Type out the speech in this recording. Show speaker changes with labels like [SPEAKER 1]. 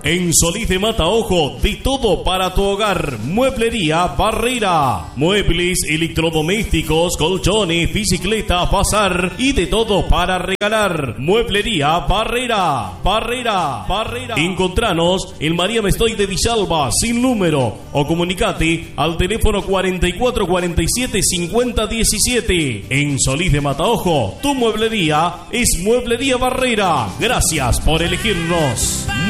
[SPEAKER 1] En Solís de Mataojo, de todo para tu hogar. Mueblería Barrera. Muebles electrodomésticos, colchones, bicicletas, bazar y de todo para regalar. Mueblería Barrera. Barrera. Encontranos en María Mestoy de Villalba, sin número, o comunicate al teléfono 4447 5017. En Solís de Mataojo, tu mueblería es Mueblería Barrera. Gracias por elegirnos.